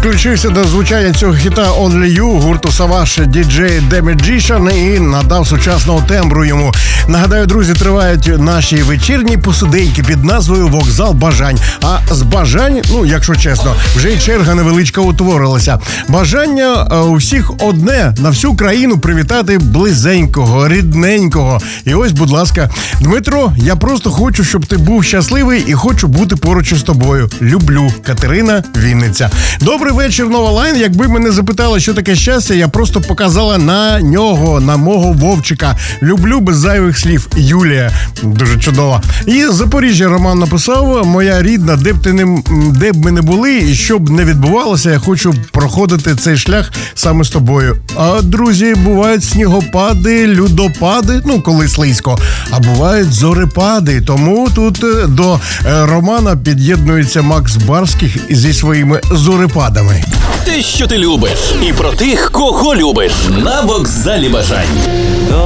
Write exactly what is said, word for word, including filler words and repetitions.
Підключився до звучання цього хіта Only You гурту Savage діджей The Magician і надав сучасного тембру йому. Нагадаю, друзі, тривають наші вечірні посиденьки під назвою «Вокзал бажань». А з бажань, ну, якщо чесно, вже й черга невеличка утворилася. Бажання у всіх одне – на всю країну привітати близенького, рідненького. І ось, будь ласка, Дмитро, я просто хочу, щоб ти був щасливий і хочу бути поруч із тобою. Люблю. Катерина, Вінниця. Добрий вечір, Нова Лайн. Якби мене запитали, що таке щастя, я просто показала на нього, на мого Вовчика. Люблю без зайвих слів. Юлія. Дуже чудова. І з Запоріжжя Роман написав: моя рідна, де б ти не, де б ми не були, і що б не відбувалося, я хочу проходити цей шлях саме з тобою. А, друзі, бувають снігопади, людопади, ну, коли слизько, а бувають зорепади. Тому тут до Романа під'єднується Макс Барських зі своїми зорепадами. Те, що ти любиш, і про тих, кого любиш, на вокзалі бажань.